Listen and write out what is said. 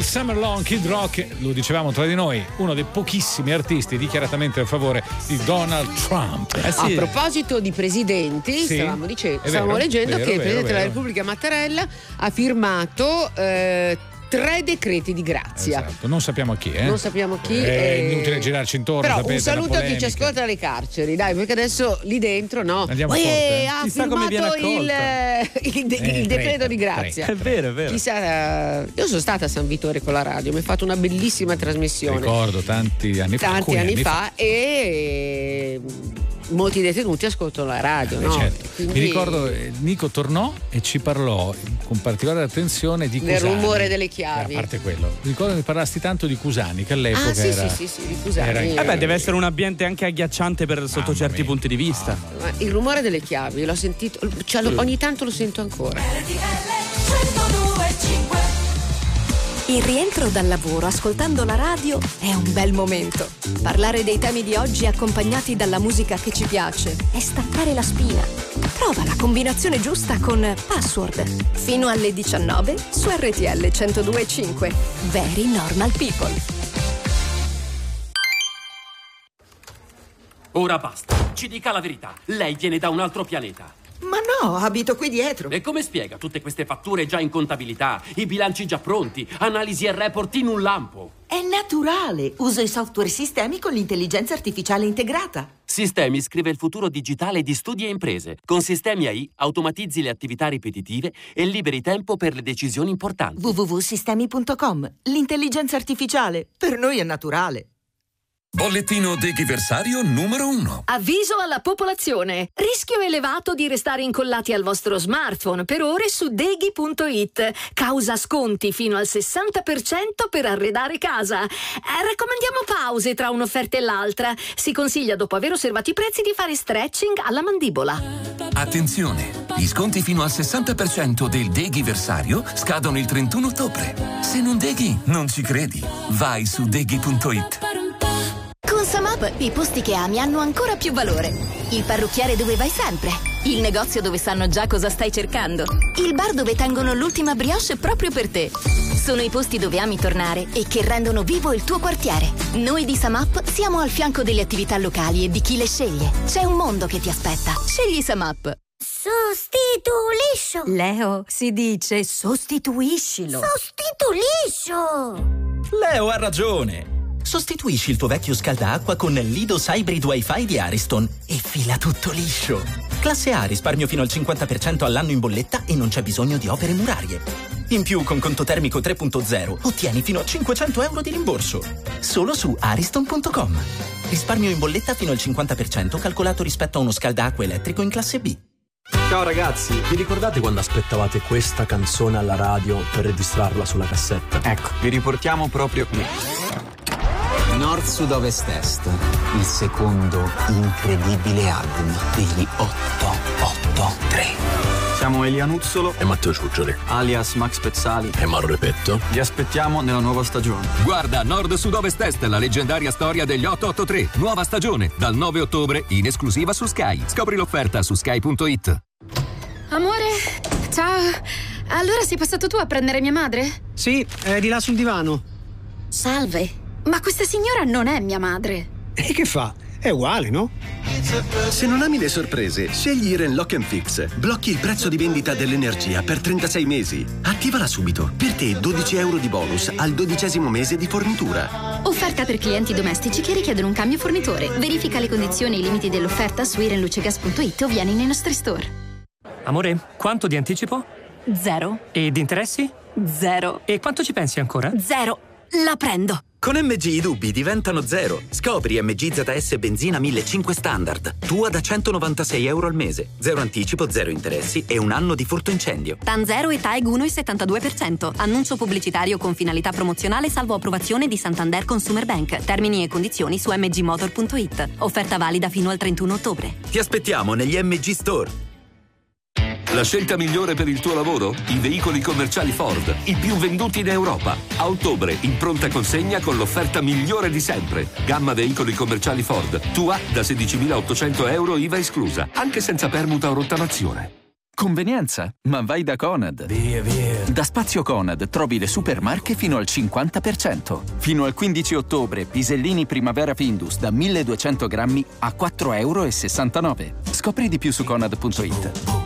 All Summer Long, Kid Rock, lo dicevamo tra di noi, uno dei pochissimi artisti dichiaratamente a favore di Donald Trump. Sì. A proposito di presidenti, sì, stavamo leggendo che il Presidente della Repubblica Mattarella ha firmato 3 decreti di grazia. Esatto, non sappiamo chi, Non sappiamo chi. È inutile girarci intorno. Però sapete, un saluto a chi ci ascolta dalle carceri, dai, perché adesso lì dentro andiamo forte. Ha firmato il decreto di grazia. È vero. Chissà, io sono stata a San Vittore con la radio, mi ha fatto una bellissima trasmissione. Ricordo tanti anni fa e molti detenuti ascoltano la radio, no? Certo. Quindi... Mi ricordo Nico tornò e ci parlò con particolare attenzione di Cusani. Del rumore delle chiavi. A parte quello, ricordo che parlassi tanto di Cusani, che all'epoca sì, era... sì, di Cusani. Deve essere un ambiente anche agghiacciante sotto certi punti di vista. Ma il rumore delle chiavi l'ho sentito, ogni tanto lo sento ancora. Il rientro dal lavoro ascoltando la radio è un bel momento. Parlare dei temi di oggi accompagnati dalla musica che ci piace è staccare la spina. Trova la combinazione giusta con Password. Fino alle 19 su RTL 102.5. Very Normal People. Ora basta, ci dica la verità. Lei viene da un altro pianeta. Ma no, abito qui dietro. E come spiega tutte queste fatture già in contabilità, i bilanci già pronti, analisi e report in un lampo? È naturale, uso i software sistemi con l'intelligenza artificiale integrata. Sistemi scrive il futuro digitale di studi e imprese. Con Sistemi AI automatizzi le attività ripetitive e liberi tempo per le decisioni importanti. www.sistemi.com. L'intelligenza artificiale per noi è naturale. Bollettino deghiversario numero 1. Avviso alla popolazione. Rischio elevato di restare incollati al vostro smartphone per ore su deghi.it. Causa sconti fino al 60% per arredare casa. Raccomandiamo pause tra un'offerta e l'altra. Si consiglia, dopo aver osservato i prezzi, di fare stretching alla mandibola. Attenzione! Gli sconti fino al 60% del deghiversario scadono il 31 ottobre. Se non deghi, non ci credi. Vai su deghi.it. Con SumUp i posti che ami hanno ancora più valore. Il parrucchiere dove vai sempre. Il negozio dove sanno già cosa stai cercando. Il bar dove tengono l'ultima brioche proprio per te. Sono i posti dove ami tornare e che rendono vivo il tuo quartiere. Noi di SumUp siamo al fianco delle attività locali e di chi le sceglie. C'è un mondo che ti aspetta. Scegli SumUp. Sostituiscio. Leo, si dice sostituiscilo. Sostituiscio. Leo ha ragione. Sostituisci il tuo vecchio scaldaacqua con l'Idos Hybrid Wi-Fi di Ariston e fila tutto liscio. Classe A, risparmio fino al 50% all'anno in bolletta e non c'è bisogno di opere murarie. In più, con conto termico 3.0 ottieni fino a 500 euro di rimborso. Solo su ariston.com. Risparmio in bolletta fino al 50% calcolato rispetto a uno scaldaacqua elettrico in classe B. Ciao ragazzi, vi ricordate quando aspettavate questa canzone alla radio per registrarla sulla cassetta? Ecco, vi riportiamo proprio qui. Nord, Sud, Ovest, Est, il secondo incredibile album degli 883. Siamo Elia Nuzzolo e Matteo Ciuccioli, alias Max Pezzali e Mauro Repetto. Vi aspettiamo nella nuova stagione. Guarda Nord, Sud, Ovest, Est, la leggendaria storia degli 883. Nuova stagione, dal 9 ottobre, in esclusiva su Sky. Scopri l'offerta su sky.it. Amore, ciao. Allora sei passato tu a prendere mia madre? Sì, è di là sul divano. Salve. Ma questa signora non è mia madre. E che fa? È uguale, no? Se non ami le sorprese, scegli Iren Lock & Fix. Blocchi il prezzo di vendita dell'energia per 36 mesi. Attivala subito. Per te 12 euro di bonus al 12° mese di fornitura. Offerta per clienti domestici che richiedono un cambio fornitore. Verifica le condizioni e i limiti dell'offerta su irenlucegas.it o vieni nei nostri store. Amore, quanto di anticipo? 0. E di interessi? 0. E quanto ci pensi ancora? 0. La prendo. Con MG i dubbi diventano 0. Scopri MG ZS benzina 1500 standard. Tua da 196 euro al mese. 0 anticipo, 0 interessi e un anno di furto incendio. TAN 0 e TAEG 1,72%. Annuncio pubblicitario con finalità promozionale salvo approvazione di Santander Consumer Bank. Termini e condizioni su mgmotor.it. Offerta valida fino al 31 ottobre. Ti aspettiamo negli MG Store. La scelta migliore per il tuo lavoro? I veicoli commerciali Ford, i più venduti in Europa. A ottobre, in pronta consegna con l'offerta migliore di sempre. Gamma veicoli commerciali Ford. Tua da 16.800 euro IVA esclusa, anche senza permuta o rottamazione. Convenienza? Ma vai da Conad. Via. Da Spazio Conad trovi le supermarche fino al 50%. Fino al 15 ottobre, pisellini Primavera Findus da 1200 grammi a €4,69. Scopri di più su Conad.it.